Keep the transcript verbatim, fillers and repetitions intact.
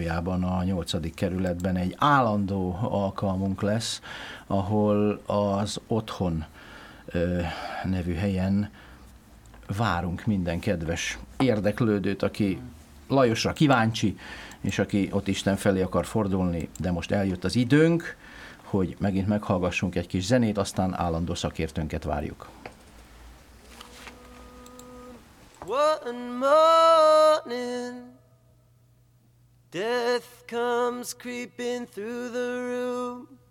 valójában a nyolcadik kerületben egy állandó alkalmunk lesz, ahol az Otthon nevű helyen várunk minden kedves érdeklődőt, aki Lajosra kíváncsi, és aki ott Isten felé akar fordulni, de most eljött az időnk, hogy megint meghallgassunk egy kis zenét, aztán állandó szakértőnket várjuk. One morning, death comes creeping through the room.